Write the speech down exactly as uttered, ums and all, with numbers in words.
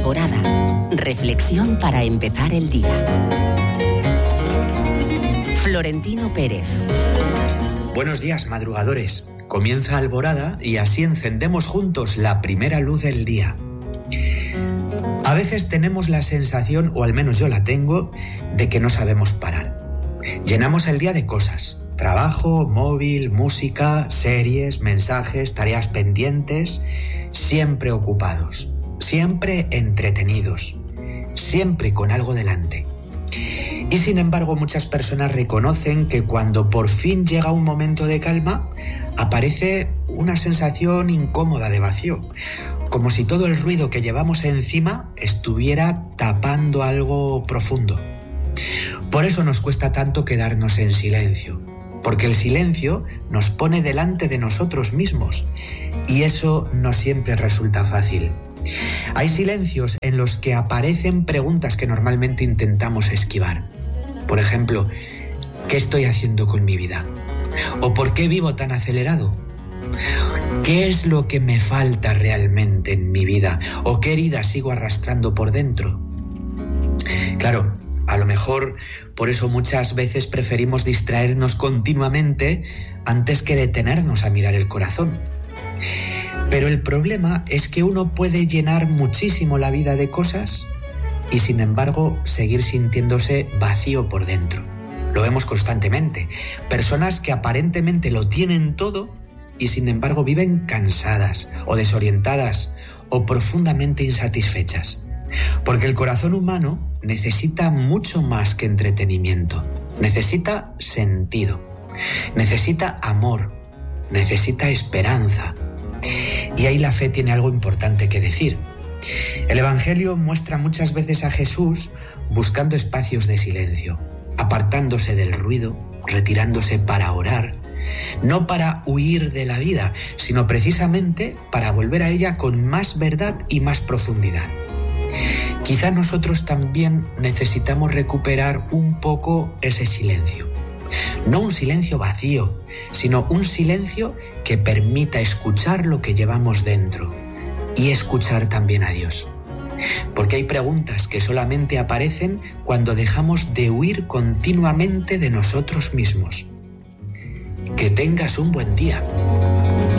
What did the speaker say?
Alborada. Reflexión para empezar el día. Florentino Pérez. Buenos días, madrugadores. Comienza Alborada y así encendemos juntos la primera luz del día. A veces tenemos la sensación, o al menos yo la tengo, de que no sabemos parar. Llenamos el día de cosas. Trabajo, móvil, música, series, mensajes, tareas pendientes, siempre ocupados, siempre entretenidos, siempre con algo delante. Y sin embargo, muchas personas reconocen que cuando por fin llega un momento de calma, aparece una sensación incómoda de vacío, como si todo el ruido que llevamos encima estuviera tapando algo profundo. Por eso nos cuesta tanto quedarnos en silencio, porque el silencio nos pone delante de nosotros mismos y eso no siempre resulta fácil. Hay silencios en los que aparecen preguntas que normalmente intentamos esquivar. Por ejemplo, ¿qué estoy haciendo con mi vida? ¿O por qué vivo tan acelerado? ¿Qué es lo que me falta realmente en mi vida? ¿O qué heridas sigo arrastrando por dentro? Claro, a lo mejor por eso muchas veces preferimos distraernos continuamente antes que detenernos a mirar el corazón. Pero el problema es que uno puede llenar muchísimo la vida de cosas y sin embargo seguir sintiéndose vacío por dentro. Lo vemos constantemente. Personas que aparentemente lo tienen todo y sin embargo viven cansadas o desorientadas o profundamente insatisfechas. Porque el corazón humano necesita mucho más que entretenimiento. Necesita sentido, necesita amor, necesita esperanza. Y ahí la fe tiene algo importante que decir. El Evangelio muestra muchas veces a Jesús buscando espacios de silencio, apartándose del ruido, retirándose para orar, no para huir de la vida, sino precisamente para volver a ella con más verdad y más profundidad. Quizá nosotros también necesitamos recuperar un poco ese silencio. No un silencio vacío, sino un silencio que permita escuchar lo que llevamos dentro y escuchar también a Dios. Porque hay preguntas que solamente aparecen cuando dejamos de huir continuamente de nosotros mismos. Que tengas un buen día.